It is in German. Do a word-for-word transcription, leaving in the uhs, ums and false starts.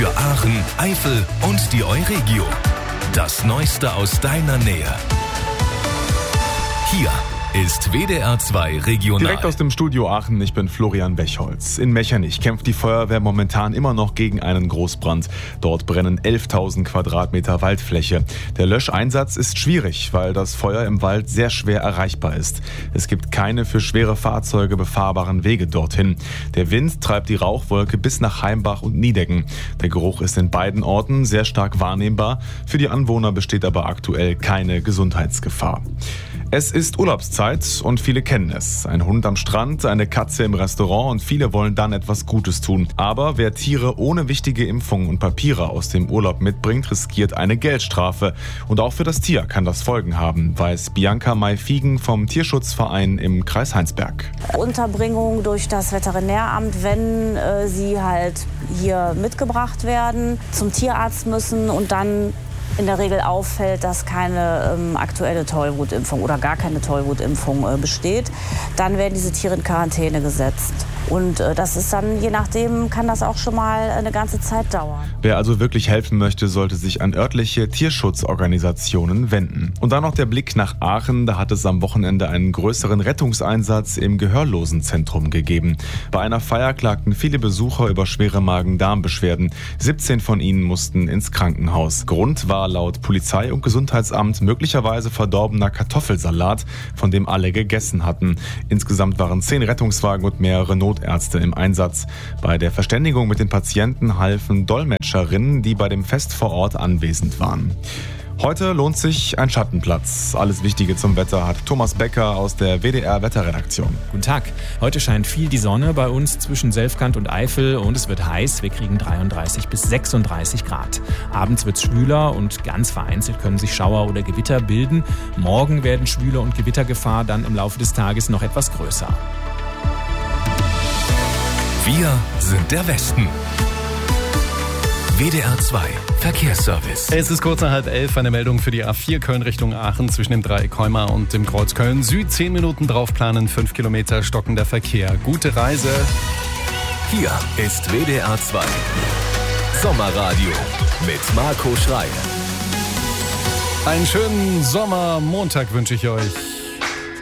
für Aachen, Eifel und die Euregio. Das Neueste aus deiner Nähe. Hier ist W D R zwei Regional. Direkt aus dem Studio Aachen, ich bin Florian Bechholz. In Mechernich kämpft die Feuerwehr momentan immer noch gegen einen Großbrand. Dort brennen elftausend Quadratmeter Waldfläche. Der Löscheinsatz ist schwierig, weil das Feuer im Wald sehr schwer erreichbar ist. Es gibt keine für schwere Fahrzeuge befahrbaren Wege dorthin. Der Wind treibt die Rauchwolke bis nach Heimbach und Niedecken. Der Geruch ist in beiden Orten sehr stark wahrnehmbar. Für die Anwohner besteht aber aktuell keine Gesundheitsgefahr. Es ist Urlaubszeit und viele kennen es. Ein Hund am Strand, eine Katze im Restaurant und viele wollen dann etwas Gutes tun. Aber wer Tiere ohne wichtige Impfungen und Papiere aus dem Urlaub mitbringt, riskiert eine Geldstrafe. Und auch für das Tier kann das Folgen haben, weiß Bianca May-Fiegen vom Tierschutzverein im Kreis Heinsberg. Unterbringung durch das Veterinäramt, wenn äh, sie halt hier mitgebracht werden, zum Tierarzt müssen und dann in der Regel auffällt, dass keine ähm, aktuelle Tollwutimpfung oder gar keine Tollwutimpfung äh, besteht, dann werden diese Tiere in Quarantäne gesetzt. Und äh, das ist dann, je nachdem, kann das auch schon mal eine ganze Zeit dauern. Wer also wirklich helfen möchte, sollte sich an örtliche Tierschutzorganisationen wenden. Und dann noch der Blick nach Aachen. Da hat es am Wochenende einen größeren Rettungseinsatz im Gehörlosenzentrum gegeben. Bei einer Feier klagten viele Besucher über schwere Magen-Darm-Beschwerden. siebzehn von ihnen mussten ins Krankenhaus. Grund war laut Polizei und Gesundheitsamt möglicherweise verdorbener Kartoffelsalat, von dem alle gegessen hatten. Insgesamt waren zehn Rettungswagen und mehrere Notärzte im Einsatz. Bei der Verständigung mit den Patienten halfen Dolmetscherinnen, die bei dem Fest vor Ort anwesend waren. Heute lohnt sich ein Schattenplatz. Alles Wichtige zum Wetter hat Thomas Becker aus der W D R-Wetterredaktion. Guten Tag. Heute scheint viel die Sonne bei uns zwischen Selfkant und Eifel und es wird heiß. Wir kriegen dreiunddreißig bis sechsunddreißig Grad. Abends wird es schwüler und ganz vereinzelt können sich Schauer oder Gewitter bilden. Morgen werden Schwüle und Gewittergefahr dann im Laufe des Tages noch etwas größer. Wir sind der Westen. W D R zwei Verkehrsservice. Es ist kurz nach halb elf, eine Meldung für die A vier Köln Richtung Aachen zwischen dem Dreieck Heuma und dem Kreuz Köln Süd. Zehn Minuten draufplanen, fünf Kilometer stockender Verkehr. Gute Reise. Hier ist W D R zwei Sommerradio mit Marco Schreil. Einen schönen Sommermontag wünsche ich euch.